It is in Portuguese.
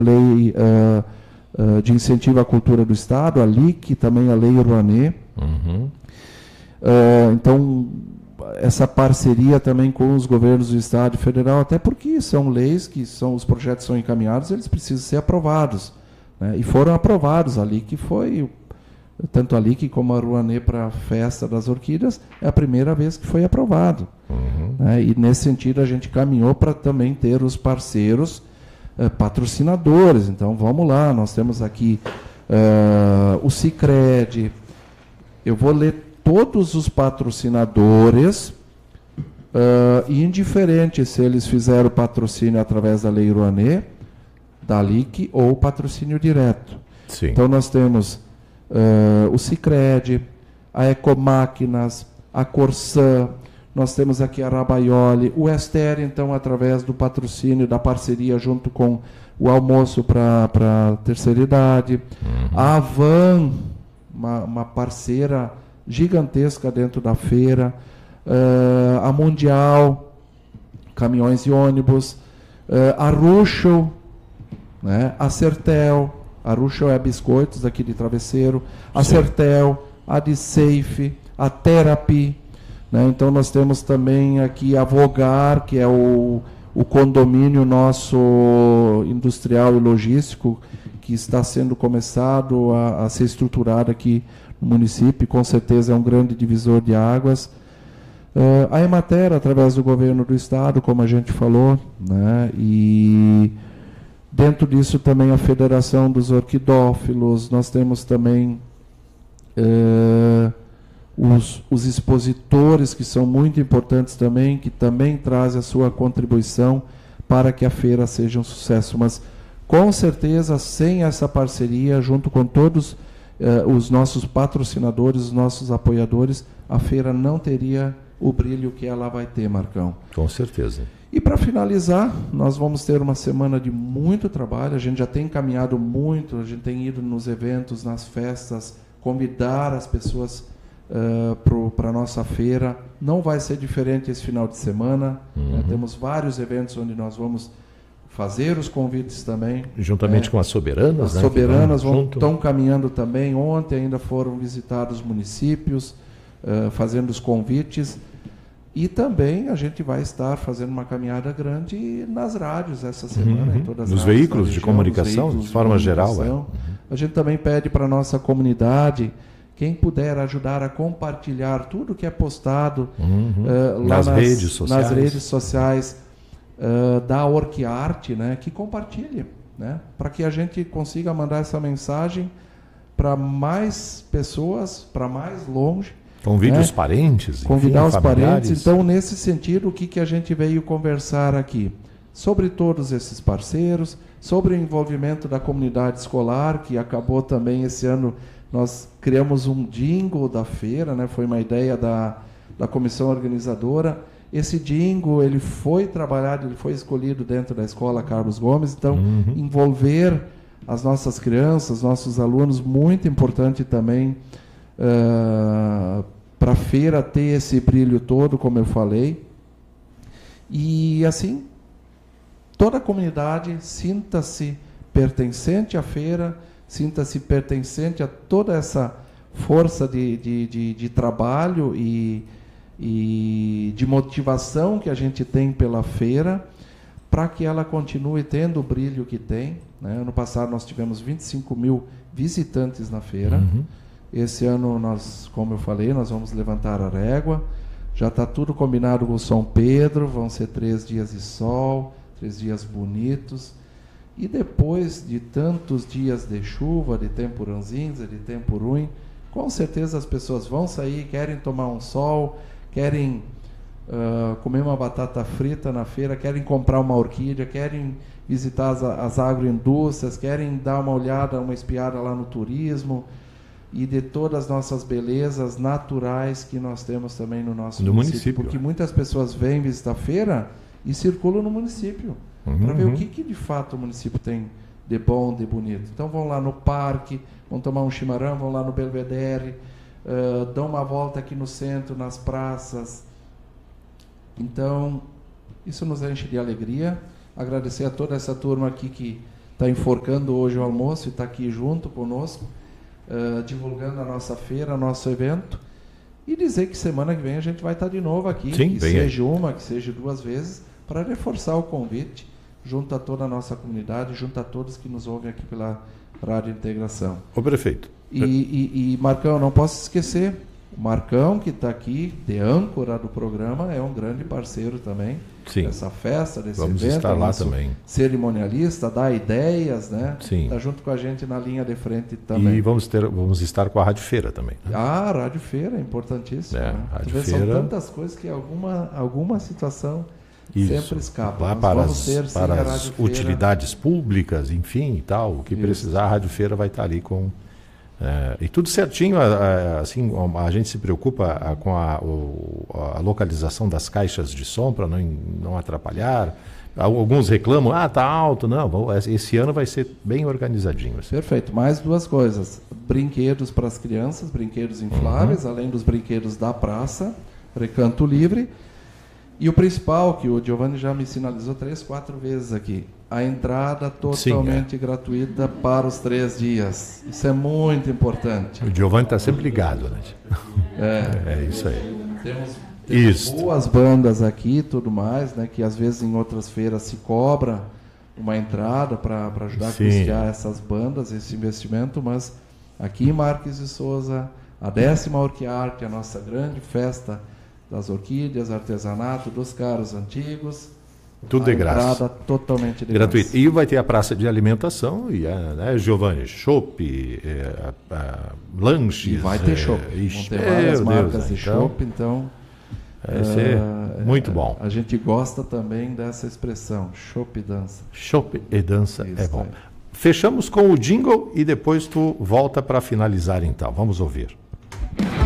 lei de incentivo à cultura do Estado, a LIC, também a Lei Rouanet. Então, essa parceria também com os governos do Estado e Federal, até porque são leis que os projetos são encaminhados, eles precisam ser aprovados, né? E foram aprovados. A LIC foi, tanto a LIC como a Rouanet para a Festa das Orquídeas, é a primeira vez que foi aprovado. Né? E, nesse sentido, a gente caminhou para também ter os parceiros patrocinadores. Então, vamos lá, nós temos aqui o Sicredi. Eu vou ler todos os patrocinadores, indiferente se eles fizeram patrocínio através da Lei Rouanet, da LIC ou patrocínio direto. Sim. Então, nós temos o Sicredi, a Ecomáquinas, a Corsã, nós temos aqui a Rabaioli, o Ester, então, através do patrocínio, da parceria junto com o almoço para a terceira idade, a Avan, uma parceira gigantesca dentro da feira, a Mundial, caminhões e ônibus, a Ruschel, né, a Sertel, a Ruschel é biscoitos aqui de Travesseiro, a Sim. Sertel, a DeSafe, a Therapy, né? Então nós temos também aqui a Vogar, que é o condomínio nosso industrial e logístico, que está sendo começado a ser estruturado aqui no município, com certeza é um grande divisor de águas. A Emater, através do governo do Estado, como a gente falou, né? E dentro disso também a Federação dos Orquidófilos, nós temos também os expositores, que são muito importantes também, que também trazem a sua contribuição para que a feira seja um sucesso. Mas, com certeza, sem essa parceria, junto com todos os nossos patrocinadores, os nossos apoiadores, a feira não teria o brilho que ela vai ter, Marcão. Com certeza. E, para finalizar, nós vamos ter uma semana de muito trabalho. A gente já tem caminhado muito, a gente tem ido nos eventos, nas festas, convidar as pessoas para a nossa feira. Não vai ser diferente esse final de semana. Né? Temos vários eventos onde nós vamos fazer os convites também. Juntamente com as soberanas, as né? Soberanas estão caminhando também. Ontem ainda foram visitados municípios, fazendo os convites. E também a gente vai estar fazendo uma caminhada grande nas rádios essa semana. Em todas as nos rádios veículos da de região, comunicação, veículos de forma geral. A gente também pede para a nossa comunidade, quem puder ajudar a compartilhar tudo que é postado lá nas redes sociais da Orquiarte, né, que compartilhe, né, para que a gente consiga mandar essa mensagem para mais pessoas, para mais longe. Convide, né, os parentes. Convidar enfim, os parentes. Então, nesse sentido, o que a gente veio conversar aqui? Sobre todos esses parceiros, sobre o envolvimento da comunidade escolar, que acabou também esse ano. Nós criamos um jingle da feira, né? Foi uma ideia da comissão organizadora. Esse jingle, ele foi trabalhado, ele foi escolhido dentro da escola Carlos Gomes. Então, envolver as nossas crianças, nossos alunos, muito importante também para a feira ter esse brilho todo, como eu falei. E, assim, toda a comunidade sinta-se pertencente à feira, sinta-se pertencente a toda essa força de trabalho e de motivação que a gente tem pela feira, para que ela continue tendo o brilho que tem. Né? Ano passado nós tivemos 25 mil visitantes na feira. Esse ano, como eu falei, nós vamos levantar a régua. Já está tudo combinado com o São Pedro, vão ser 3 dias de sol, 3 dias bonitos. E depois de tantos dias de chuva, de tempo ranzinza, de tempo ruim, com certeza as pessoas vão sair, querem tomar um sol, querem comer uma batata frita na feira, querem comprar uma orquídea, querem visitar as agroindústrias, querem dar uma olhada, uma espiada lá no turismo e de todas as nossas belezas naturais que nós temos também no nosso município. Porque muitas pessoas vêm visitar a feira e circulam no município para ver o que de fato o município tem de bom, de bonito. Então vão lá no parque, vão tomar um chimarrão, vão lá no Belvedere, dão uma volta aqui no centro, nas praças. Então, isso nos enche de alegria. Agradecer a toda essa turma aqui que está enforcando hoje o almoço e está aqui junto conosco, divulgando a nossa feira, nosso evento. E dizer que semana que vem a gente vai estar de novo aqui, Sim, que seja uma, que seja 2 vezes, para reforçar o convite junto a toda a nossa comunidade, junto a todos que nos ouvem aqui pela Rádio Integração. Ô prefeito. E Marcão, não posso esquecer, o Marcão, que está aqui, de âncora do programa, é um grande parceiro também. Sim. Dessa festa, desse Vamos evento. estar lá também. Cerimonialista, dá ideias, né? Sim. Está junto com a gente na linha de frente também. E vamos estar com a Rádio Feira também. Né? Ah, Rádio Feira, é importantíssimo. É, né? Rádio Feira... Feira... São tantas coisas que alguma situação sempre escapa. Lá para as utilidades públicas, enfim e tal, o que precisar, a Rádio Feira vai estar ali com... e tudo certinho, assim, a gente se preocupa com a localização das caixas de som para não atrapalhar. Alguns reclamam, tá alto. Não, esse ano vai ser bem organizadinho. Assim. Perfeito. Mais 2 coisas. Brinquedos para as crianças, brinquedos infláveis, além dos brinquedos da praça, Recanto Livre. E o principal, que o Giovanni já me sinalizou 3, 4 vezes aqui, a entrada totalmente gratuita para os 3 dias. Isso é muito importante. O Giovanni está sempre ligado, né? É isso aí. Temos boas bandas aqui e tudo mais, né? Que às vezes em outras feiras se cobra uma entrada para ajudar a custear essas bandas, esse investimento, mas aqui em Marques de Souza, a 10ª Orquiarte, a nossa grande festa das orquídeas, artesanato, dos caros antigos. Tudo de graça. Entrada totalmente de gratuito. graça. E vai ter a praça de alimentação, e né, Giovanni, chopp, lanches. E vai ter chopp. Vão ter várias marcas de chopp, então... Vai ser muito bom. A gente gosta também dessa expressão, chopp e dança. Chopp e dança Isso, é bom. Fechamos com o jingle e depois tu volta para finalizar então. Vamos ouvir.